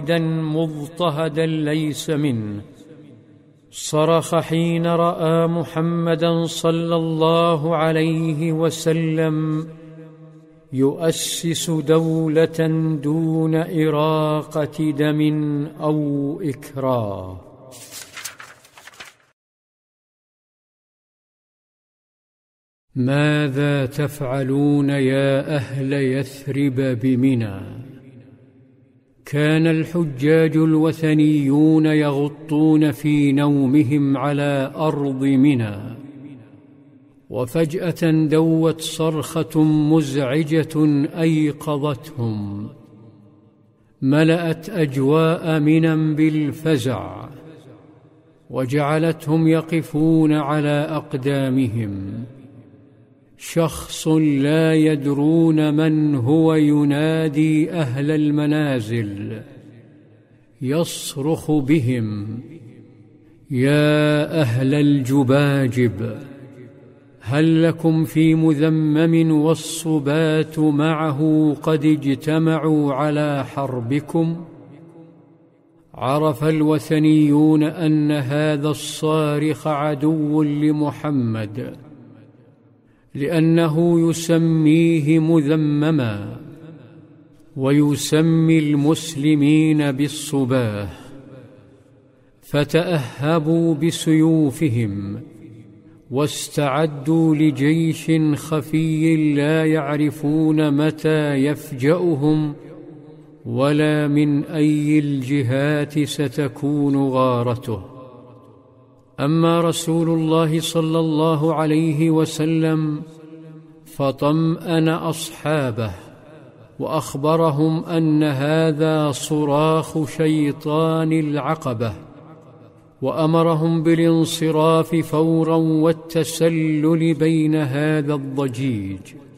مضطهدا ليس منه. صرخ حين رأى محمدا صلى الله عليه وسلم يؤسس دولة دون إراقة دم أو إكراه. ماذا تفعلون يا أهل يثرب بمنى؟ كان الحجاج الوثنيون يغطون في نومهم على أرض منى، وفجأة دوت صرخة مزعجة أيقظتهم، ملأت أجواء منى بالفزع، وجعلتهم يقفون على أقدامهم. شخص لا يدرون من هو ينادي أهل المنازل، يصرخ بهم: يا أهل الجباجب، هل لكم في مذمم والصبات معه قد اجتمعوا على حربكم؟ عرف الوثنيون أن هذا الصارخ عدو لمحمد، لأنه يسميه مذمما ويسمي المسلمين بالصباه، فتأهبوا بسيوفهم واستعدوا لجيش خفي لا يعرفون متى يفجأهم ولا من أي الجهات ستكون غارته. أما رسول الله صلى الله عليه وسلم فطمأن أصحابه وأخبرهم أن هذا صراخ شيطان العقبة، وأمرهم بالانصراف فورا والتسلل بين هذا الضجيج.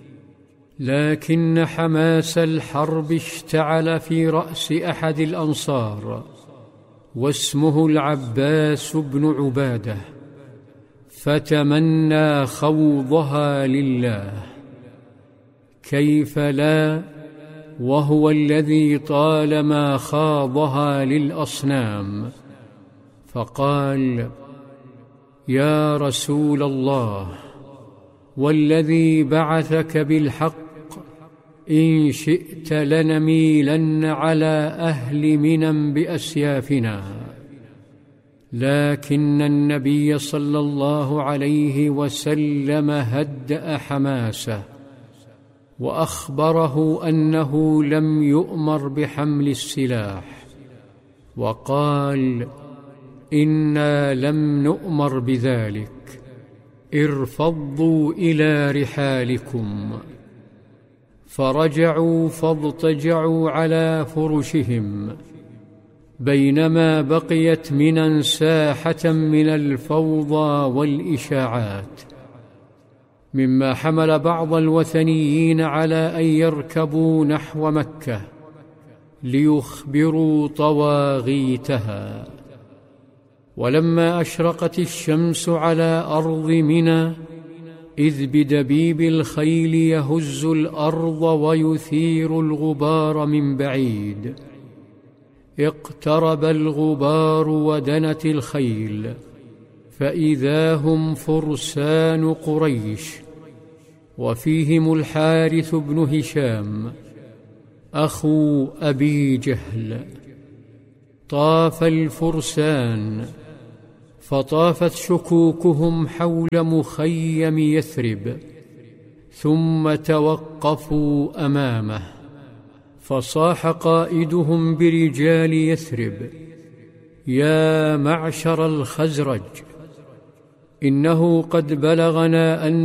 لكن حماس الحرب اشتعل في رأس أحد الأنصار واسمه العباس بن عبادة، فتمنى خوضها لله. كيف لا وهو الذي طالما خاضها للأصنام؟ فقال: يا رسول الله، والذي بعثك بالحق، إن شئت لنميلن على أهل منى بأسيافنا. لكن النبي صلى الله عليه وسلم هدأ حماسه وأخبره أنه لم يؤمر بحمل السلاح، وقال: إنا لم نؤمر بذلك، ارفضوا إلى رحالكم. فرجعوا فاضطجعوا على فرشهم، بينما بقيت منى ساحة من الفوضى والإشاعات، مما حمل بعض الوثنيين على أن يركبوا نحو مكة ليخبروا طواغيتها. ولما أشرقت الشمس على أرض منى، إذ بدبيب الخيل يهز الأرض ويثير الغبار من بعيد. اقترب الغبار ودنت الخيل، فإذا هم فرسان قريش، وفيهم الحارث بن هشام أخو أبي جهل. طاف الفرسان، فطافت شكوكهم حول مخيم يثرب، ثم توقفوا أمامه، فصاح قائدهم برجال يثرب: يا معشر الخزرج، إنه قد بلغنا أن